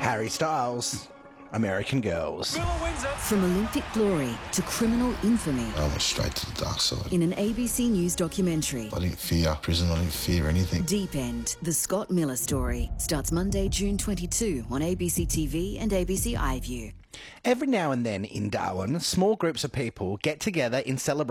Harry Styles, American Girls. From Olympic glory to criminal infamy I went straight to the dark side. in an ABC News documentary. I didn't fear prison, I didn't fear anything. Deep End, the Scott Miller story, starts Monday, June 22 on ABC TV and ABC iView. Every now and then in Darwin, small groups of people get together in celebration